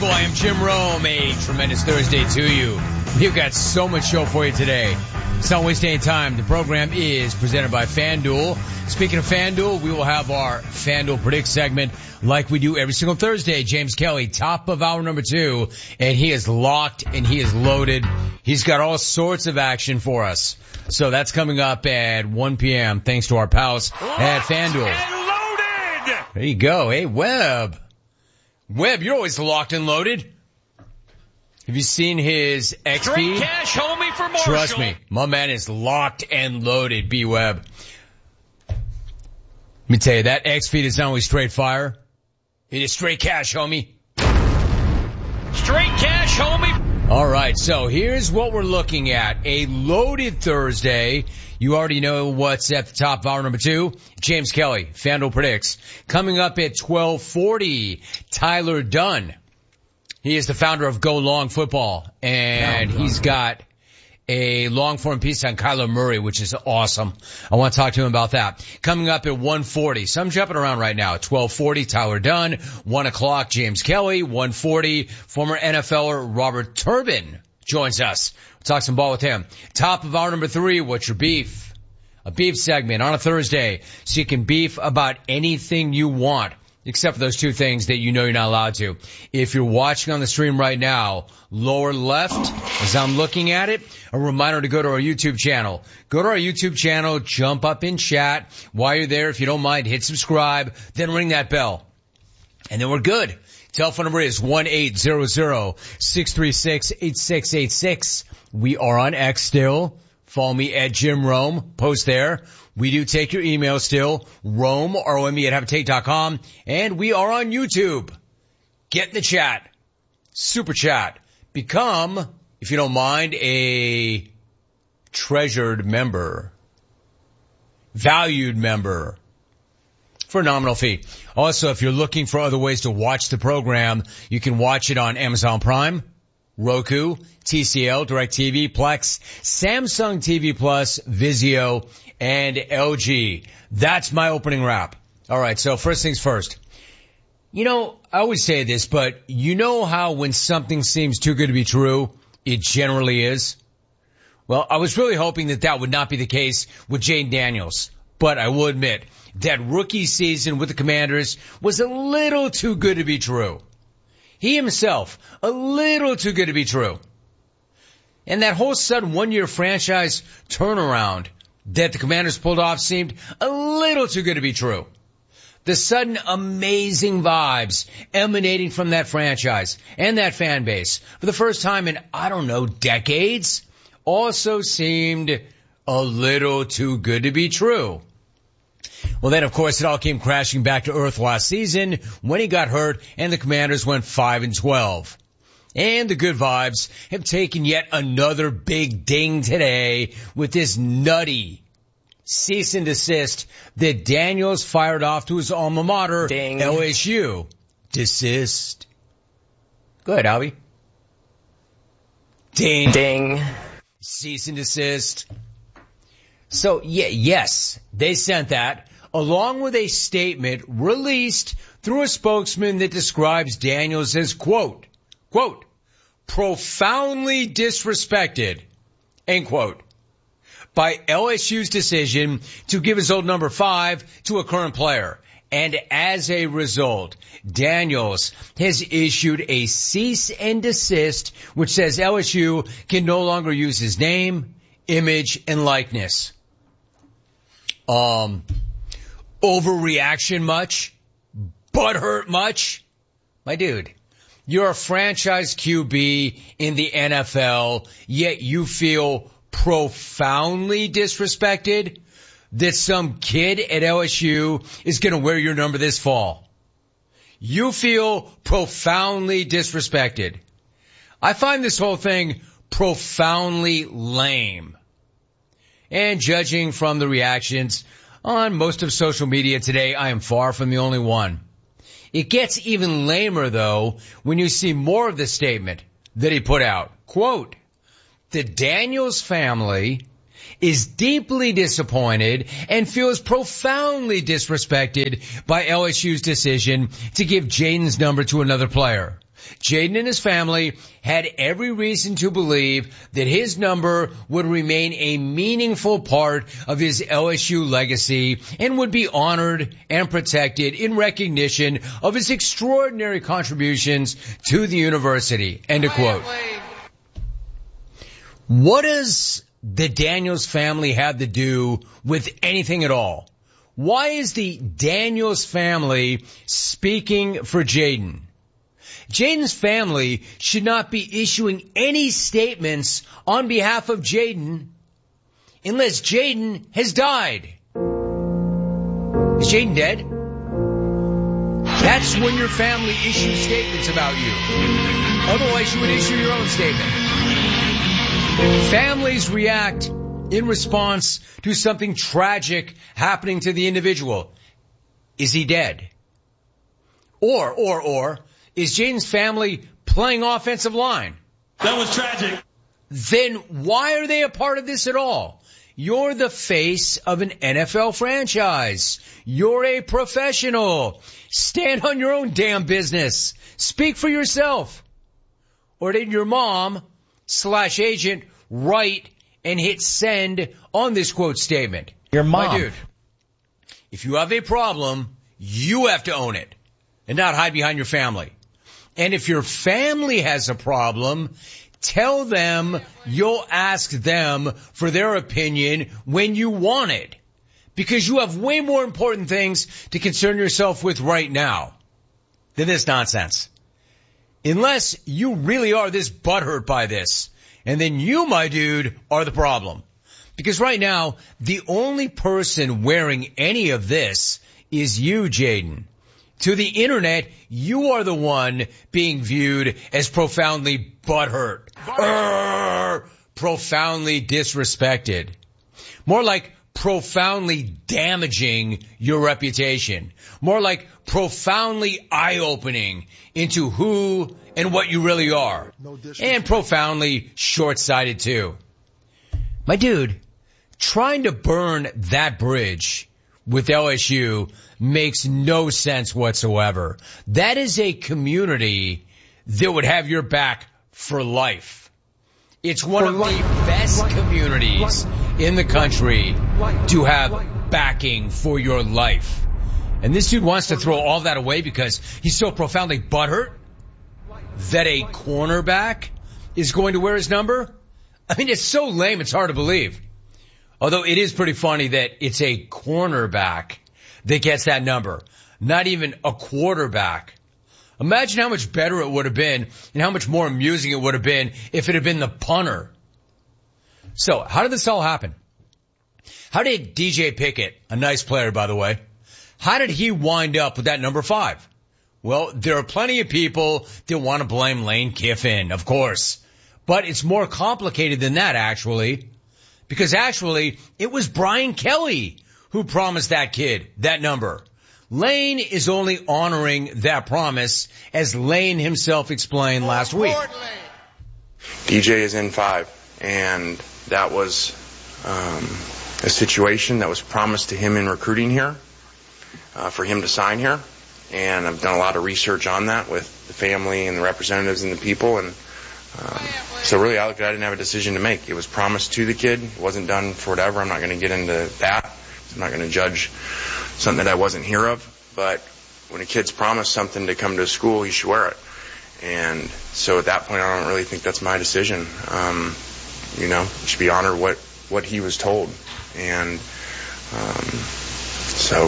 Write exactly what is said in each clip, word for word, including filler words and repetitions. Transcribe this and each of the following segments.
people. I am Jim Rome. A tremendous Thursday to you. We've got so much show for you today. So don't waste any time. The program is presented by FanDuel. Speaking of FanDuel, we will have our FanDuel Predict segment like we do every single Thursday. James Kelly, top of hour number two, and he is locked and he is loaded. He's got all sorts of action for us. So that's coming up at one p.m. thanks to our pals at FanDuel. And loaded! There you go. Hey, Webb. Webb, you're always locked and loaded. Have you seen his X P? Straight cash, homie, for Marshall. Trust me, my man is locked and loaded, B Webb. Let me tell you, that X feed is not only straight fire, it is straight cash, homie. Straight cash, homie. All right, so here's what we're looking at. A loaded Thursday. You already know what's at the top of hour number two. James Kelly, FanDuel Predicts. Coming up at twelve forty, Tyler Dunn. He is the founder of Go Long Football, and he's got a long-form piece on Kyler Murray, which is awesome. I want to talk to him about that. Coming up at one forty, so I'm jumping around right now. twelve forty, Tyler Dunn. one o'clock, James Kelly. one forty, former N F L er Robert Turbin joins us. We'll talk some ball with him. Top of hour number three, what's your beef? A beef segment on a Thursday, so you can beef about anything you want. Except for those two things that you know you're not allowed to. If you're watching on the stream right now, lower left, as I'm looking at it, a reminder to go to our YouTube channel. Go to our YouTube channel, jump up in chat. While you're there, if you don't mind, hit subscribe, then ring that bell. And then we're good. Telephone number is one eight hundred, six three six, eight six eight six. We are on X still. Follow me at Jim Rome. Post there. We do take your email still. Rome, R O M E at habitate dot com. And we are on YouTube. Get in the chat. Super chat. Become, if you don't mind, a treasured member. Valued member. For a nominal fee. Also, if you're looking for other ways to watch the program, you can watch it on Amazon Prime, Roku, T C L, DirecTV, Plex, Samsung T V Plus, Vizio, and L G. That's my opening wrap. All right, so first things first. You know, I always say this, but you know how when something seems too good to be true, it generally is? Well, I was really hoping that that would not be the case with Jayden Daniels. But I will admit, that rookie season with the Commanders was a little too good to be true. He himself, a little too good to be true. And that whole sudden one-year franchise turnaround that the Commanders pulled off seemed a little too good to be true. The sudden amazing vibes emanating from that franchise and that fan base for the first time in, I don't know, decades also seemed a little too good to be true. Well, then, of course, it all came crashing back to earth last season when he got hurt and the Commanders went five and twelve. And the good vibes have taken yet another big ding today with this nutty cease and desist that Daniels fired off to his alma mater, ding. L S U. Desist. Go ahead, Albie. Ding. Ding. Cease and desist. So, yeah, yes, they sent that along with a statement released through a spokesman that describes Daniels as, quote, quote, profoundly disrespected, end quote, by L S U's decision to give his old number five to a current player. And as a result, Daniels has issued a cease and desist, which says L S U can no longer use his name, image, and likeness. Um, overreaction much? Butthurt much? My dude, you're a franchise Q B in the N F L, yet you feel profoundly disrespected that some kid at L S U is going to wear your number this fall. You feel profoundly disrespected. I find this whole thing profoundly lame. And judging from the reactions on most of social media today, I am far from the only one. It gets even lamer, though, when you see more of the statement that he put out. Quote, the Daniels family is deeply disappointed and feels profoundly disrespected by L S U's decision to give Jayden's number to another player. Jaden and his family had every reason to believe that his number would remain a meaningful part of his L S U legacy and would be honored and protected in recognition of his extraordinary contributions to the university. End of quote. What does the Daniels family have to do with anything at all? Why is the Daniels family speaking for Jaden? Jaden's family should not be issuing any statements on behalf of Jaden unless Jaden has died. Is Jaden dead? That's when your family issues statements about you. Otherwise, you would issue your own statement. Families react in response to something tragic happening to the individual. Is he dead? Or, or, or, is Jaden's family playing offensive line? That was tragic. Then why are they a part of this at all? You're the face of an N F L franchise. You're a professional. Stand on your own damn business. Speak for yourself. Or did your mom slash agent write and hit send on this quote statement? Your mom. My dude, if you have a problem, you have to own it and not hide behind your family. And if your family has a problem, tell them you'll ask them for their opinion when you want it. Because you have way more important things to concern yourself with right now than this nonsense. Unless you really are this butthurt by this. And then you, my dude, are the problem. Because right now, the only person wearing any of this is you, Jaden. To the internet, you are the one being viewed as profoundly butthurt. Urgh, profoundly disrespected. More like profoundly damaging your reputation. More like profoundly eye-opening into who and what you really are. No and profoundly short-sighted too. My dude, trying to burn that bridge with L S U makes no sense whatsoever. That is a community that would have your back for life. It's one for of life. the best life. communities life. in the country life. to have backing for your life. And this dude wants to throw all that away because he's so profoundly butthurt that a cornerback is going to wear his number? I mean, it's so lame, it's hard to believe. Although it is pretty funny that it's a cornerback that gets that number, not even a quarterback. Imagine how much better it would have been and how much more amusing it would have been if it had been the punter. So, how did this all happen? How did D J Pickett, a nice player by the way, how did he wind up with that number five? Well, there are plenty of people that want to blame Lane Kiffin, of course. But it's more complicated than that, actually. Because actually, it was Brian Kelly who promised that kid that number. Lane is only honoring that promise, as Lane himself explained last week. D J is in five, and that was um, a situation that was promised to him in recruiting here, uh, for him to sign here. And I've done a lot of research on that with the family and the representatives and the people. And um, so really, I, I didn't have a decision to make. It was promised to the kid. It wasn't done for whatever. I'm not going to get into that. I'm not going to judge something that I wasn't here of. But when a kid's promised something to come to a school, he should wear it. And so at that point, I don't really think that's my decision. Um, you know, it should be honored what, what he was told. And um, so...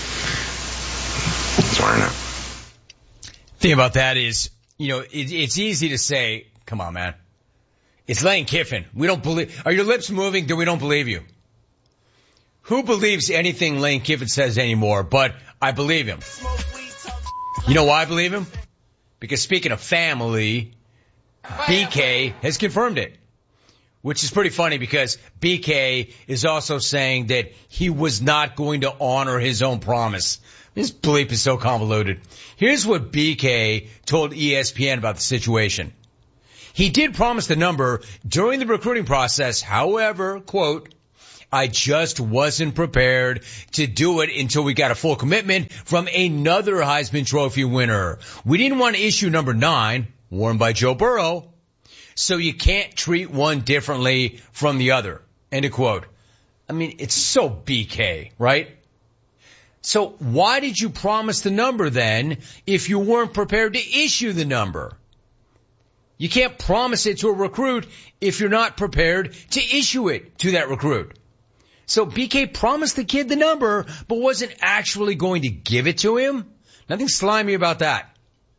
Thing about that is, you know, it, it's easy to say, come on, man. It's Lane Kiffin. We don't believe, are your lips moving? Then we don't believe you. Who believes anything Lane Kiffin says anymore? But I believe him. You know why I believe him? Because speaking of family, B K has confirmed it. Which is pretty funny because B K is also saying that he was not going to honor his own promise. This bleep is so convoluted. Here's what B K told E S P N about the situation. He did promise the number during the recruiting process. However, quote, I just wasn't prepared to do it until we got a full commitment from another Heisman Trophy winner. We didn't want to issue number nine, worn by Joe Burrow, so you can't treat one differently from the other. End of quote. I mean, it's so B K, right? So why did you promise the number then if you weren't prepared to issue the number? You can't promise it to a recruit if you're not prepared to issue it to that recruit. So B K promised the kid the number, but wasn't actually going to give it to him. Nothing slimy about that.